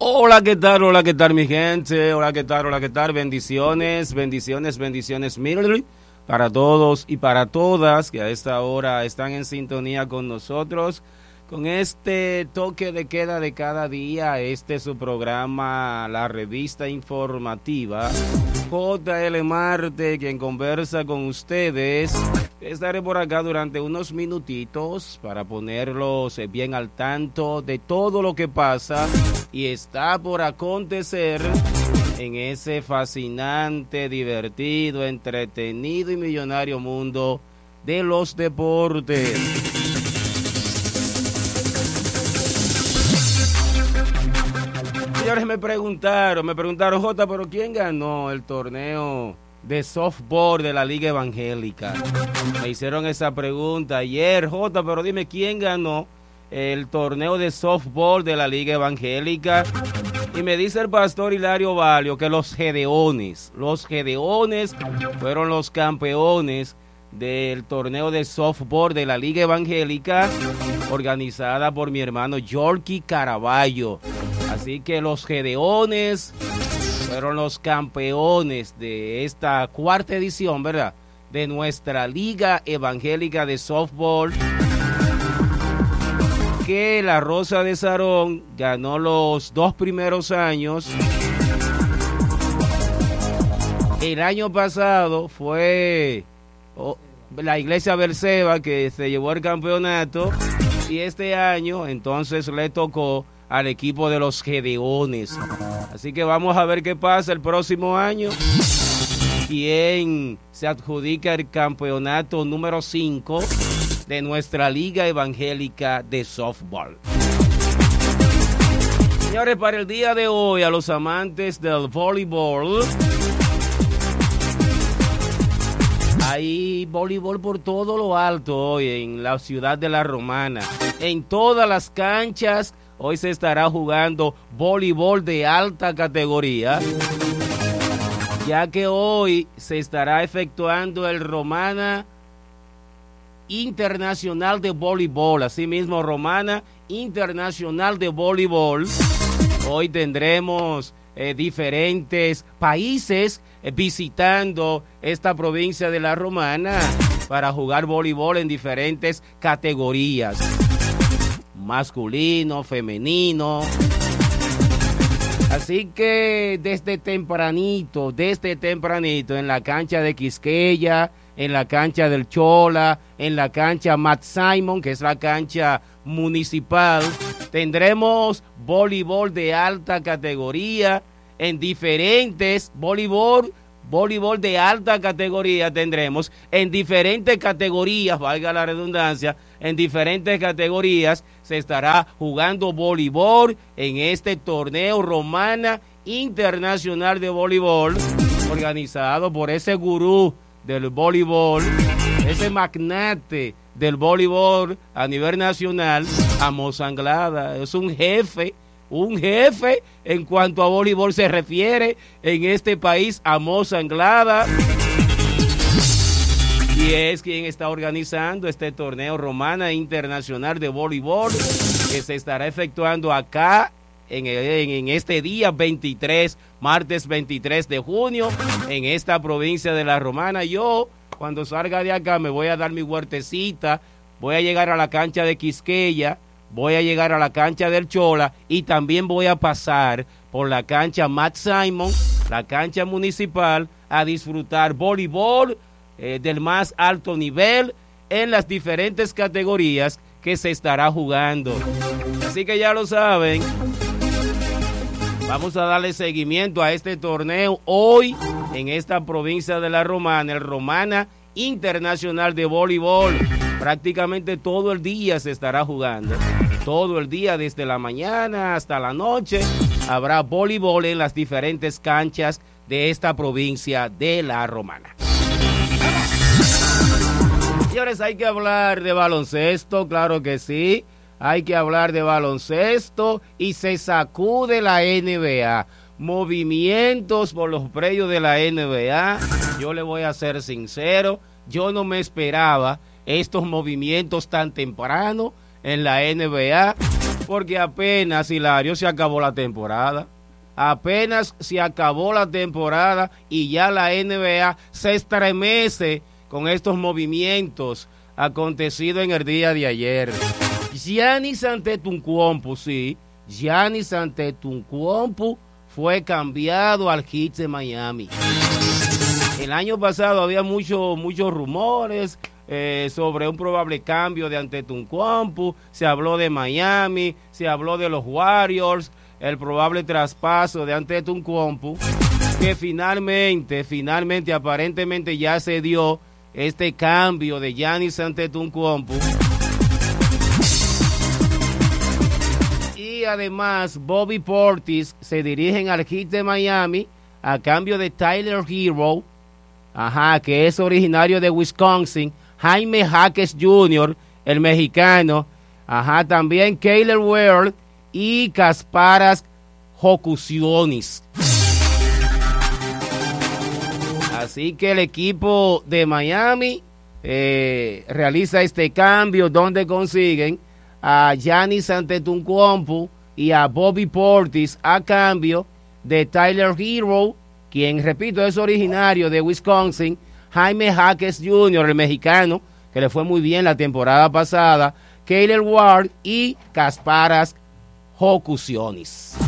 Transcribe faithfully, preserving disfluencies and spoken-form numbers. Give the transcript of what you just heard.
Hola, ¿qué tal? Hola, ¿qué tal, mi gente? Hola, ¿qué tal? Hola, ¿qué tal? Bendiciones, bendiciones, bendiciones mil para todos y para todas que a esta hora están en sintonía con nosotros, con este toque de queda de cada día. Este es su programa, la revista informativa J L Marte, quien conversa con ustedes. Estaré por acá durante unos minutitos para ponerlos bien al tanto de todo lo que pasa y está por acontecer en ese fascinante, divertido, entretenido y millonario mundo de los deportes. Señores, me preguntaron, me preguntaron, Jota, pero ¿quién ganó el torneo de softball de la Liga Evangélica? Me hicieron esa pregunta ayer, Jota, pero dime, ¿quién ganó el torneo de softball de la Liga Evangélica? Y me dice el pastor Hilario Valio que los Gedeones, los Gedeones fueron los campeones del torneo de softball de la Liga Evangélica, organizada por mi hermano Yorkie Caraballo. Así que los Gedeones fueron los campeones de esta cuarta edición, ¿verdad?, de nuestra Liga Evangélica de Softball, que la Rosa de Sarón ganó los dos primeros años. El año pasado fue oh, la Iglesia Berseba que se llevó el campeonato, y este año entonces le tocó al equipo de los Gedeones. Así que vamos a ver qué pasa el próximo año, quién se adjudica el campeonato número cinco de nuestra Liga Evangélica de Softball. Señores, para el día de hoy, a los amantes del voleibol, hay voleibol por todo lo alto hoy en la ciudad de La Romana. En todas las canchas hoy se estará jugando voleibol de alta categoría, ya que hoy se estará efectuando el Romana Internacional de Voleibol. Asimismo, Romana Internacional de Voleibol. Hoy tendremos eh, diferentes países eh, visitando esta provincia de La Romana para jugar voleibol en diferentes categorías: masculino, femenino. Así que desde tempranito, desde tempranito, en la cancha de Quisqueya, en la cancha del Chola, en la cancha Matt Simon, que es la cancha municipal, tendremos voleibol de alta categoría en diferentes voleibol, voleibol de alta categoría tendremos en diferentes categorías, valga la redundancia, en diferentes categorías se estará jugando voleibol en este torneo Romana Internacional de Voleibol, organizado por ese gurú del voleibol, ese magnate del voleibol a nivel nacional, Amos Anglada. Es un jefe, un jefe en cuanto a voleibol se refiere en este país, Amos Anglada, y es quien está organizando este torneo Romana Internacional de Voleibol, que se estará efectuando acá En, en, en este día veintitrés, martes veintitrés de junio, en esta provincia de La Romana. Yo, cuando salga de acá, me voy a dar mi huertecita, voy a llegar a la cancha de Quisqueya, voy a llegar a la cancha del Chola, y también voy a pasar por la cancha Matt Simon, la cancha municipal, a disfrutar voleibol eh, del más alto nivel en las diferentes categorías que se estará jugando. Así que ya lo saben, vamos a darle seguimiento a este torneo hoy en esta provincia de La Romana, el Romana Internacional de Voleibol. Prácticamente todo el día se estará jugando. Todo el día, desde la mañana hasta la noche, habrá voleibol en las diferentes canchas de esta provincia de La Romana. Señores, hay que hablar de baloncesto, claro que sí. Hay que hablar de baloncesto y se sacude la N B A. Movimientos por los predios de la N B A. Yo le voy a ser sincero, yo no me esperaba estos movimientos tan temprano en la N B A. Porque apenas, Hilario, se acabó la temporada. Apenas se acabó la temporada y ya la N B A se estremece con estos movimientos acontecidos en el día de ayer. Giannis Antetokounmpo, sí, Giannis Antetokounmpo fue cambiado al Heat de Miami. El año pasado había muchos muchos rumores eh, sobre un probable cambio de Antetokounmpo. Se habló de Miami, se habló de los Warriors, el probable traspaso de Antetokounmpo, que finalmente, finalmente, aparentemente ya se dio este cambio de Giannis Antetokounmpo. Y además, Bobby Portis se dirigen al Heat de Miami a cambio de Tyler Hero, ajá, que es originario de Wisconsin, Jaime Jaques junior, el mexicano, ajá, también Kyler Ware y Kasparas Hokusionis. Así que el equipo de Miami eh, realiza este cambio donde consiguen a Giannis Antetokounmpo y a Bobby Portis a cambio de Tyler Hero, quien, repito, es originario de Wisconsin, Jaime Jaques junior, el mexicano, que le fue muy bien la temporada pasada, Kyler Ward y Kasparas Hokusionis.